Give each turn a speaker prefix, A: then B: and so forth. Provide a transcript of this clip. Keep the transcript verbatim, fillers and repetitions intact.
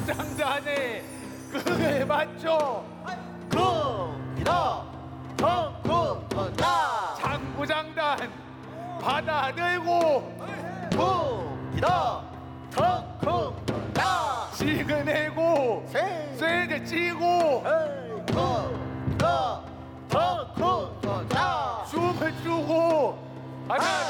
A: 장구장단의 그에 맞춰
B: 쿵기다 쿵쿵쿵다
A: 장구장단 받아들고
B: 쿵기다 쿵쿵쿵다
A: 지그내고
B: 세
A: 쇠대 찌고
B: 쿵기다 쿵쿵쿵다
A: 숨을 쉬고 하나